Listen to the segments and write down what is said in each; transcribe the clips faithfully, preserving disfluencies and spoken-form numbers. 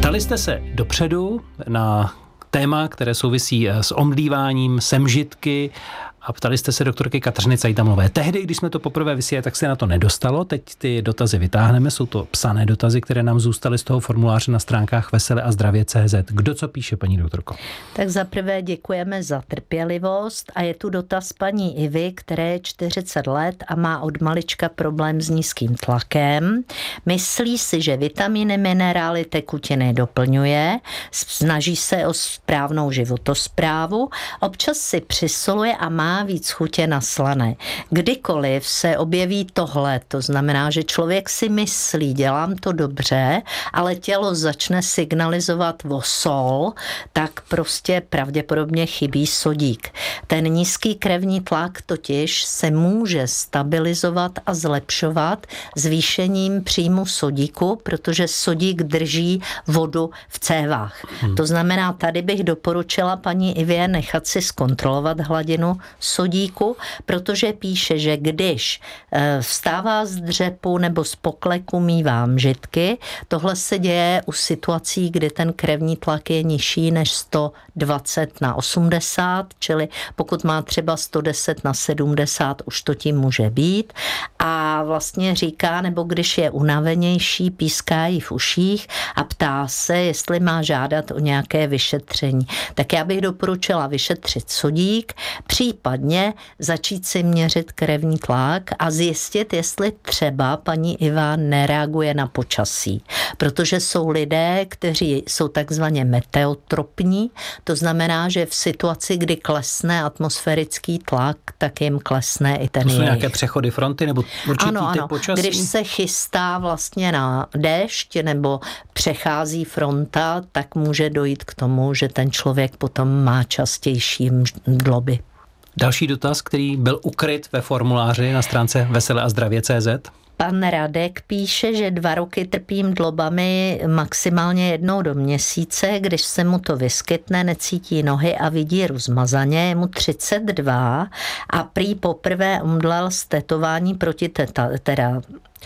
Ptali jste se dopředu na téma, které souvisí s omdlíváním, semžitky, a ptali jste se doktorky Kateřiny Cajtamlové. Tehdy, když jsme to poprvé vysílali, tak se na to nedostalo. Teď ty dotazy vytáhneme, jsou to psané dotazy, které nám zůstaly z toho formuláře na stránkách vesele a zdravě tečka cé zet. Kdo co píše, paní doktorko? Tak zaprvé děkujeme za trpělivost a je tu dotaz paní Ivy, které je čtyřicet let a má od malička problém s nízkým tlakem. Myslí si, že vitamíny, minerály, tekutiny doplňuje, snaží se o správnou životosprávu, občas si přisoluje a má víc chutě na slané. Kdykoliv se objeví tohle, to znamená, že člověk si myslí, dělám to dobře, ale tělo začne signalizovat o sol, tak prostě pravděpodobně chybí sodík. Ten nízký krevní tlak totiž se může stabilizovat a zlepšovat zvýšením příjmu sodíku, protože sodík drží vodu v cévách. Hmm. To znamená, tady bych doporučila paní Ivě nechat si zkontrolovat hladinu sodíku, protože píše, že když vstává z dřepu nebo z pokleku, mívá mžitky, tohle se děje u situací, kdy ten krevní tlak je nižší než sto dvacet na osmdesát, čili pokud má třeba sto deset na sedmdesát, už to tím může být. A vlastně říká, nebo když je unavenější, píská jí v uších a ptá se, jestli má žádat o nějaké vyšetření. Tak já bych doporučila vyšetřit sodík, případně začít si měřit krevní tlak a zjistit, jestli třeba paní Iva nereaguje na počasí. Protože jsou lidé, kteří jsou takzvaně meteotropní, to znamená, že v situaci, kdy klesne atmosférický tlak, tak jim klesne i ten jejich. To jsou nějaké jejich. přechody fronty nebo určitý ano, typ ano. počasí? Když se chystá vlastně na déšť nebo přechází fronta, tak může dojít k tomu, že ten člověk potom má častější mdloby. Další dotaz, který byl ukryt ve formuláři na stránce vesele a zdravě tečka cé zet. Pan Radek píše, že dva roky trpí mdlobami maximálně jednou do měsíce, když se mu to vyskytne, necítí nohy a vidí rozmazaně, je mu třicet dva a prý poprvé omdlel z tetování proti teta, teda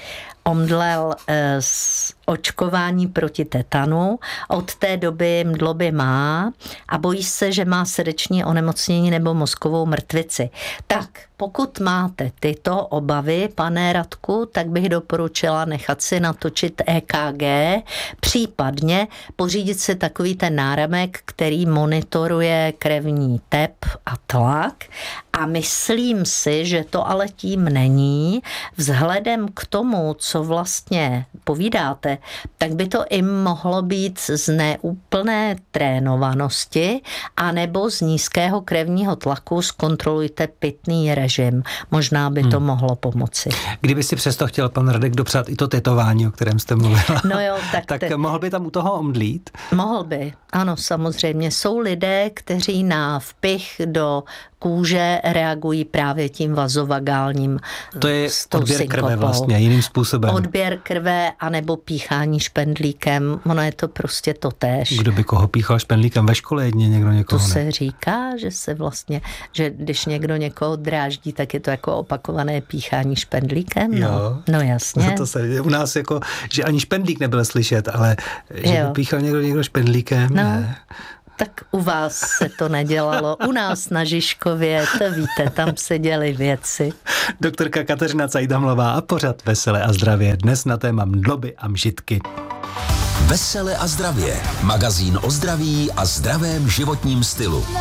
omdlel z očkování proti tetanu. Od té doby mdloby má a bojí se, že má srdeční onemocnění nebo mozkovou mrtvici. Tak pokud máte tyto obavy, pane Radku, tak bych doporučila nechat si natočit é ká gé, případně pořídit si takový ten náramek, který monitoruje krevní tep a tlak. A myslím si, že to ale tím není. Vzhledem k tomu, co vlastně povídáte, tak by to i mohlo být z neúplné trénovanosti anebo z nízkého krevního tlaku. Zkontrolujte pitný režim. Možná by to hmm. mohlo pomoci. Kdyby si přesto chtěl pan Radek dopřát i to tetování, o kterém jste mluvila, no jo, tak, tak te... mohl by tam u toho omdlít? Mohl by, ano, samozřejmě. Jsou lidé, kteří na vpich do kůže reagují právě tím vazovagálním. To je odběr synkopou. Krve vlastně, jiným způsobem. Odběr krve anebo píchání špendlíkem, ono je to prostě totéž. Kdo by koho píchal špendlíkem ve škole, jedně někdo někoho To ne. se říká, že se vlastně, že když někdo někoho dráždí, tak je to jako opakované píchání špendlíkem. No, jo. no jasně. To se u nás jako, že ani špendlík nebyl slyšet, ale že jo. by píchal někdo někdo špendlíkem, no. ne. Tak u vás se to nedělalo. U nás na Žižkově, to víte, tam se děly věci. Doktorka Kateřina Cajtamlová a pořad Vesele a zdravě. Dnes na téma mdloby a mžitky. Vesele a zdravě. Magazín o zdraví a zdravém životním stylu.